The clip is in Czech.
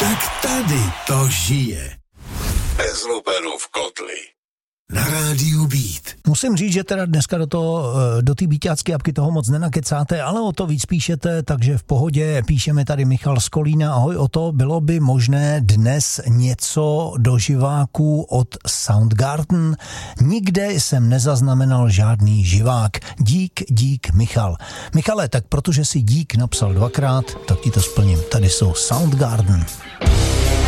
Tak tady to žije. Bez lupenů v kotli. Na rádiu Beat. Musím říct, že teda dneska do té beatácké apky toho moc nenakecáte, ale o to víc píšete, takže v pohodě. Píšeme tady Michal z Kolína. Ahoj, o to bylo by možné dnes něco do živáků od Soundgarden. Nikde jsem nezaznamenal žádný živák. Dík, Michal. Michale, tak protože si dík napsal dvakrát, tak ti to splním. Tady jsou Soundgarden.